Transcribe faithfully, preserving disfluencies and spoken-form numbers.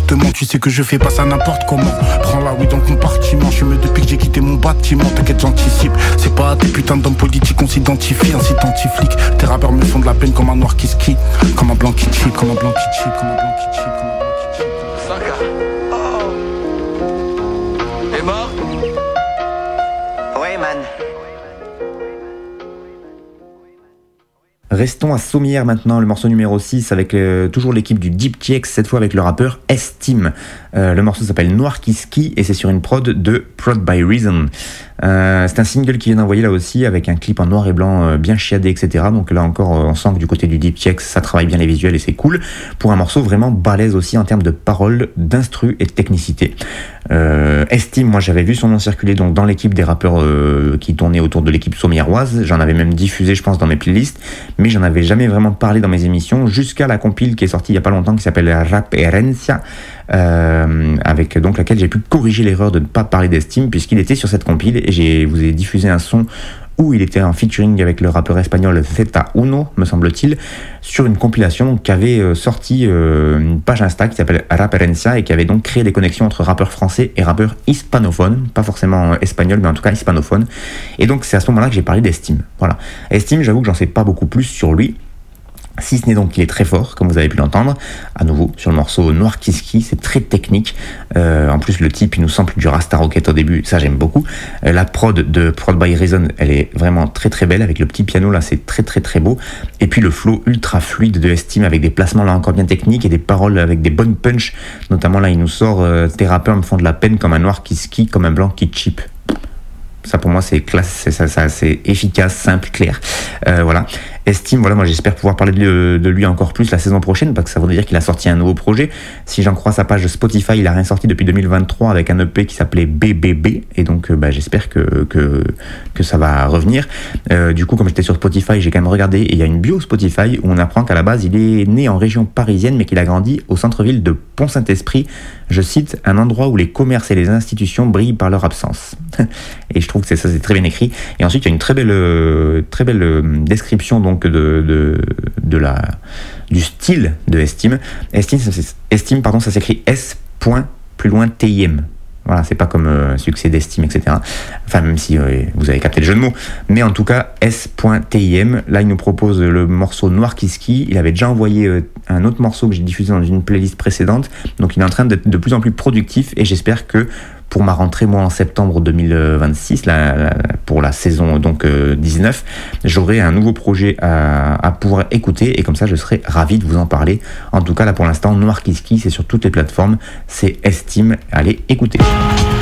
comportement. Tu sais que je fais pas ça n'importe comment. Prends-la, oui, dans le compartiment. Je me depuis que j'ai quitté mon bâtiment. T'inquiète, j'anticipe. C'est pas à tes putains d'hommes politiques qu'on s'identifie. Ainsi t'anti-flic. Tes rappeurs me font de la peine comme un noir qui skie. Comme un blanc qui chip, comme un blanc qui chip, comme un blanc qui chip, comme un blanc qui chip. Saka. Oh. Est mort? Ouais, man. Restons à Sommières maintenant, le morceau numéro six avec euh, toujours l'équipe du Deep T X, cette fois avec le rappeur S-Team. Euh, le morceau s'appelle Noir qui skie et c'est sur une prod de Prod by Reason. Euh, c'est un single qui vient d'envoyer là aussi avec un clip en noir et blanc euh, bien chiadé, et cetera. Donc là encore, euh, on sent que du côté du Deep T X, ça travaille bien les visuels et c'est cool. Pour un morceau vraiment balèze aussi en termes de paroles, d'instru et de technicité. Euh, S-Team, moi j'avais vu son nom circuler donc dans l'équipe des rappeurs euh, qui tournaient autour de l'équipe sommiéroise. J'en avais même diffusé, je pense, dans mes playlists, mais j'en avais jamais vraiment parlé dans mes émissions jusqu'à la compile qui est sortie il y a pas longtemps qui s'appelle Rap Herencia, euh, avec donc laquelle j'ai pu corriger l'erreur de ne pas parler d'S-Team puisqu'il était sur cette compile et j'ai vous ai diffusé un son où il était en featuring avec le rappeur espagnol Zeta Uno, me semble-t-il, sur une compilation qui avait euh, sorti euh, une page Insta qui s'appelle Rap Herencia et qui avait donc créé des connexions entre rappeurs français et rappeurs hispanophones, pas forcément espagnols, mais en tout cas hispanophones. Et donc c'est à ce moment-là que j'ai parlé d'S-Team. Voilà. S-Team, j'avoue que j'en sais pas beaucoup plus sur lui. Si ce n'est donc qu'il est très fort, comme vous avez pu l'entendre, à nouveau sur le morceau Noir qui skie, c'est très technique. Euh, en plus, le type, il nous sample du Rasta Rocket au début, ça j'aime beaucoup. Euh, la prod de Prod by Reason, elle est vraiment très très belle, avec le petit piano là, c'est très très très beau. Et puis le flow ultra fluide de S-Team, avec des placements là encore bien techniques et des paroles avec des bonnes punch. Notamment là, il nous sort euh, tes rappeurs me font de la peine comme un noir qui skie, comme un blanc qui chip. Ça pour moi c'est classe, c'est, ça, ça, c'est efficace, simple, clair. Euh, voilà. S-Team, voilà, moi j'espère pouvoir parler de, de lui encore plus la saison prochaine parce que ça voudrait dire qu'il a sorti un nouveau projet. Si j'en crois sa page Spotify, il a rien sorti depuis deux mille vingt-trois avec un E P qui s'appelait B B B et donc euh, bah, j'espère que, que, que ça va revenir. Euh, du coup, comme j'étais sur Spotify, j'ai quand même regardé et il y a une bio Spotify où on apprend qu'à la base il est né en région parisienne mais qu'il a grandi au centre-ville de Pont-Saint-Esprit. Je cite, un endroit où les commerces et les institutions brillent par leur absence. Et je trouve que c'est, ça c'est très bien écrit. Et ensuite il y a une très belle, très belle description donc de, de, de la, du style de S-Team. S-Team, S-Team pardon, ça s'écrit S. plus loin T I M. Voilà, c'est pas comme euh, succès d'S-Team, et cetera. Enfin, même si euh, vous avez capté le jeu de mots. Mais en tout cas, S T I M, là, il nous propose le morceau Noir qui skie. Il avait déjà envoyé euh, un autre morceau que j'ai diffusé dans une playlist précédente. Donc, il est en train d'être de plus en plus productif et j'espère que pour ma rentrée, moi, en septembre deux mille vingt-six, la, la, pour la saison donc euh, dix-neuf, j'aurai un nouveau projet à, à pouvoir écouter et comme ça, je serai ravi de vous en parler. En tout cas, là, pour l'instant, Noir qui skie, c'est sur toutes les plateformes. C'est S-Team. Allez, écoutez.